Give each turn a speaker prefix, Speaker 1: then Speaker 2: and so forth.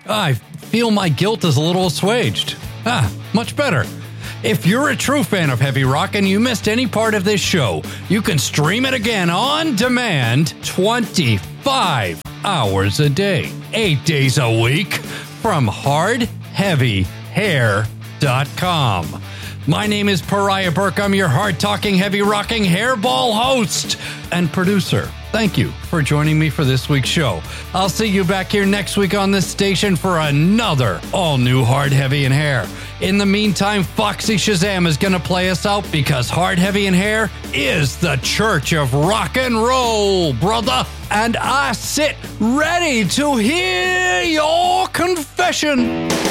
Speaker 1: I feel my guilt is a little assuaged. Much better. If you're a true fan of heavy rock and you missed any part of this show, you can stream it again on demand 25 hours a day, 8 days a week from hardheavyhair.com. My name is Pariah Burke. I'm your hard-talking, heavy-rocking hairball host and producer. Thank you for joining me for this week's show. I'll see you back here next week on this station for another all-new Hard, Heavy, and Hair. In the meantime, Foxy Shazam is going to play us out because Hard, Heavy, and Hair is the church of rock and roll, brother. And I sit ready to hear your confession.